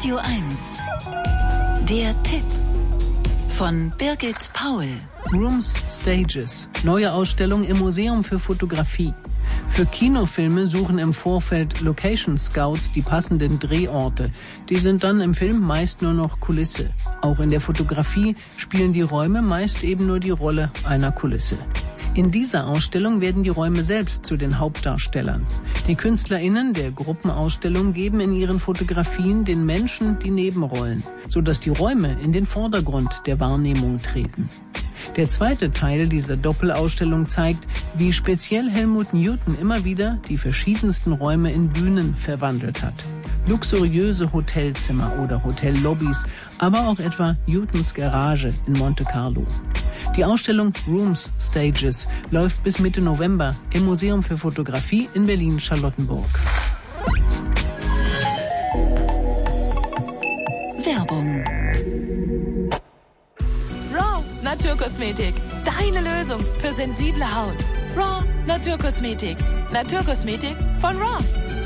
Radio 1. Der Tipp von Birgit Paul. Rooms, Stages. Neue Ausstellung im Museum für Fotografie. Für Kinofilme suchen im Vorfeld Location Scouts die passenden Drehorte. Die sind dann im Film meist nur noch Kulisse. Auch in der Fotografie spielen die Räume meist eben nur die Rolle einer Kulisse. In dieser Ausstellung werden die Räume selbst zu den Hauptdarstellern. Die KünstlerInnen der Gruppenausstellung geben in ihren Fotografien den Menschen die Nebenrollen, sodass die Räume in den Vordergrund der Wahrnehmung treten. Der zweite Teil dieser Doppelausstellung zeigt, wie speziell Helmut Newton immer wieder die verschiedensten Räume in Bühnen verwandelt hat. Luxuriöse Hotelzimmer oder Hotellobbys, aber auch etwa Newtons Garage in Monte Carlo. Die Ausstellung Rooms, Stages läuft bis Mitte November im Museum für Fotografie in Berlin-Charlottenburg. Werbung. Raw Naturkosmetik. Deine Lösung für sensible Haut. Raw Naturkosmetik. Naturkosmetik von Raw.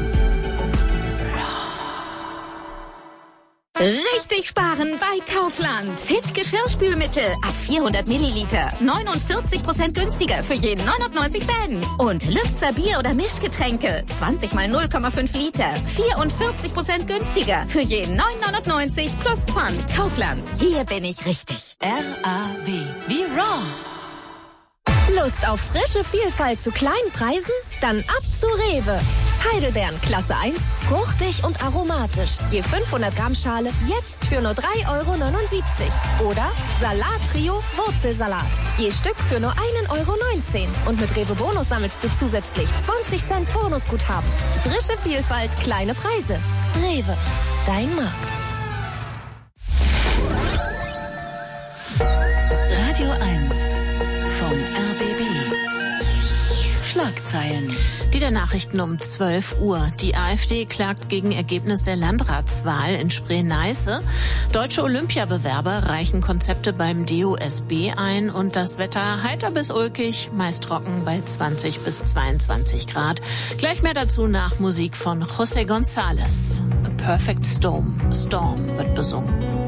Richtig sparen bei Kaufland. Fit Geschirrspülmittel ab 400 Milliliter. 49% günstiger für jeden 99 Cent. Und Lübzer Bier- oder Mischgetränke. 20 mal 0,5 Liter. 44% günstiger für jeden 9,99 plus Pfand. Kaufland. Hier bin ich richtig. R-A-W. Wie Raw. Lust auf frische Vielfalt zu kleinen Preisen? Dann ab zu Rewe. Heidelbeeren Klasse 1, fruchtig und aromatisch. Je 500 Gramm Schale jetzt für nur 3,79 €. Oder Salat-Trio Wurzelsalat. Je Stück für nur 1,19 €. Und mit Rewe Bonus sammelst du zusätzlich 20 Cent Bonusguthaben. Frische Vielfalt, kleine Preise. Rewe, dein Markt. Radio 1 vom RBB. Schlagzeilen. Die der Nachrichten um 12 Uhr. Die AfD klagt gegen Ergebnis der Landratswahl in Spree-Neiße. Deutsche Olympiabewerber reichen Konzepte beim DOSB ein und das Wetter heiter bis ulkig, meist trocken bei 20 bis 22 Grad. Gleich mehr dazu nach Musik von José González. A Perfect Storm wird besungen.